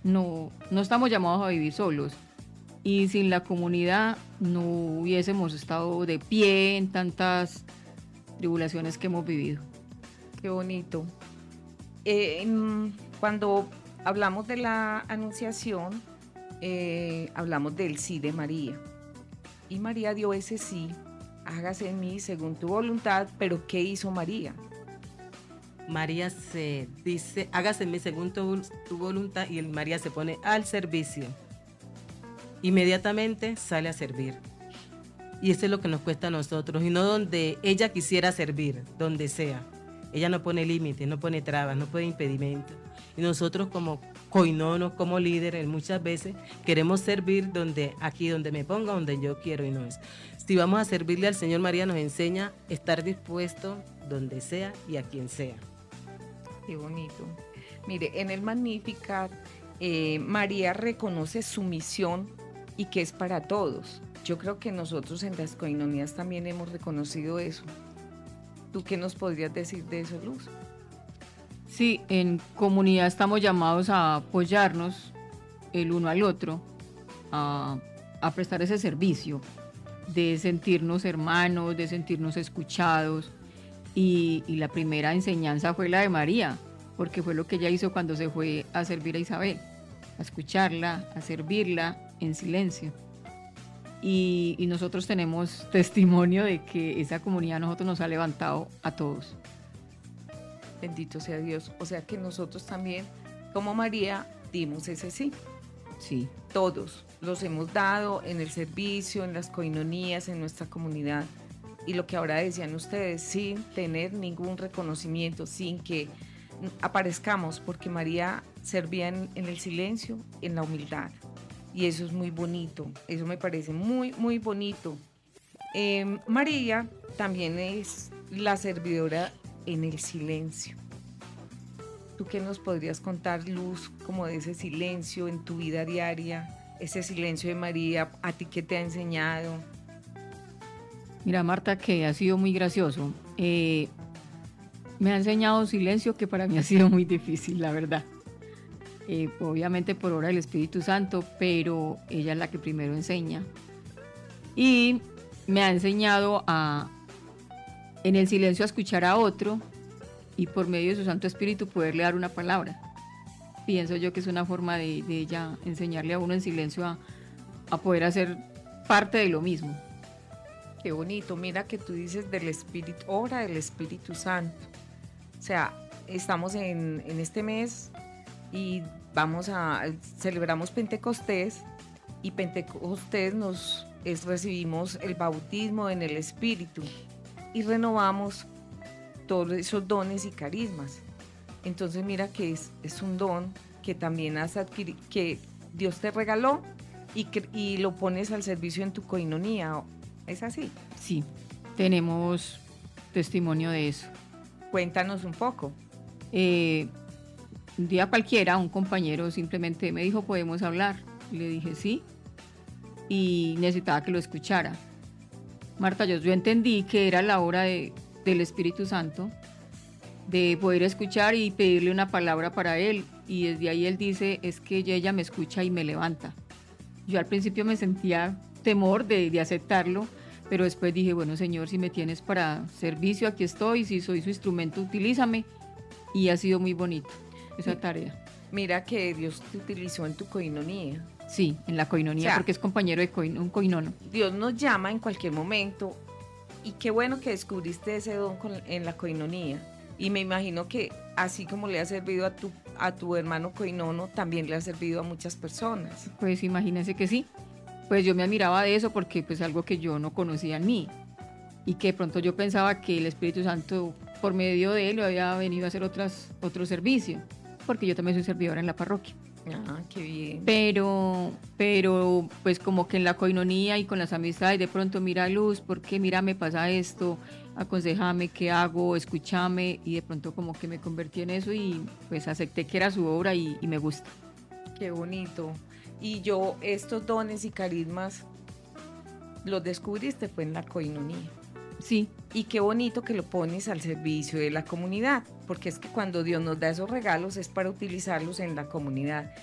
no estamos llamados a vivir solos. Y sin la comunidad no hubiésemos estado de pie en tantas tribulaciones que hemos vivido. Qué bonito. Cuando hablamos de la anunciación, hablamos del sí de María. Y María dio ese sí, hágase en mí según tu voluntad, pero ¿qué hizo María? María se dice, hágase en mí según tu voluntad, y María se pone al servicio. Inmediatamente sale a servir. Y eso es lo que nos cuesta a nosotros, y no donde ella quisiera servir, donde sea. Ella no pone límites, no pone trabas, no pone impedimentos. Y nosotros como coinonos, como líderes, muchas veces queremos servir aquí donde me ponga, donde yo quiero, y no es. Si vamos a servirle al Señor, María nos enseña a estar dispuesto donde sea y a quien sea. Qué bonito. Mire, en el Magnificat, María reconoce su misión y que es para todos. Yo creo que nosotros en las coinonías también hemos reconocido eso. ¿Tú qué nos podrías decir de eso, Luz? Sí, en comunidad estamos llamados a apoyarnos el uno al otro, a prestar ese servicio, de sentirnos hermanos, de sentirnos escuchados. Y la primera enseñanza fue la de María, porque fue lo que ella hizo cuando se fue a servir a Isabel, a escucharla, a servirla en silencio. Y nosotros tenemos testimonio de que esa comunidad a nosotros nos ha levantado a todos. Bendito sea Dios. O sea que nosotros también, como María, dimos ese sí. Sí. Todos los hemos dado en el servicio, en las coinonías, en nuestra comunidad. Y lo que ahora decían ustedes, sin tener ningún reconocimiento, sin que aparezcamos, porque María servía en el silencio, en la humildad. Y eso es muy bonito, eso me parece muy, muy bonito. María también es la servidora en el silencio. ¿Tú qué nos podrías contar, Luz, como de ese silencio en tu vida diaria? Ese silencio de María, ¿a ti qué te ha enseñado? Mira, Marta, que ha sido muy gracioso. Me ha enseñado silencio que para mí ha sido muy difícil, la verdad. Obviamente por obra del Espíritu Santo, pero ella es la que primero enseña. Y me ha enseñado en el silencio a escuchar a otro y por medio de su Santo Espíritu poderle dar una palabra. Pienso yo que es una forma de ella enseñarle a uno en silencio a poder hacer parte de lo mismo. Qué bonito, mira que tú dices del Espíritu, obra del Espíritu Santo. O sea, estamos en este mes y celebramos Pentecostés, y Pentecostés recibimos el bautismo en el Espíritu y renovamos todos esos dones y carismas. Entonces mira que es un don que también has adquirido, que Dios te regaló y lo pones al servicio en tu coinonía. ¿Es así? Sí, tenemos testimonio de eso. Cuéntanos un poco. Un día cualquiera, un compañero simplemente me dijo, ¿podemos hablar? Le dije sí, y necesitaba que lo escuchara. Marta, yo entendí que era la hora del Espíritu Santo, de poder escuchar y pedirle una palabra para él, y desde ahí él dice, es que ella me escucha y me levanta. Yo al principio me sentía temor de aceptarlo, pero después dije, bueno, Señor, si me tienes para servicio, aquí estoy, si soy su instrumento, utilízame, y ha sido muy bonito esa tarea. Mira que Dios te utilizó en tu coinonía. Sí, en la coinonía, o sea, porque es compañero de un coinono. Dios nos llama en cualquier momento, y qué bueno que descubriste ese don en la coinonía. Y me imagino que así como le ha servido a tu hermano coinono, también le ha servido a muchas personas. Pues imagínense que sí. Pues yo me admiraba de eso porque pues algo que yo no conocía en mí. Y que de pronto yo pensaba que el Espíritu Santo, por medio de él, había venido a hacer otro servicio. Porque yo también soy servidora en la parroquia. Ah, qué bien. Pero pues como que en la coinonía y con las amistades, de pronto, mira, Luz, ¿por qué? Mira, me pasa esto, aconsejame, ¿qué hago? Escúchame, y de pronto como que me convertí en eso y pues acepté que era su obra y me gusta. Qué bonito. Y yo estos dones y carismas los descubriste fue en la coinonía. Sí. Y qué bonito que lo pones al servicio de la comunidad, porque es que cuando Dios nos da esos regalos es para utilizarlos en la comunidad.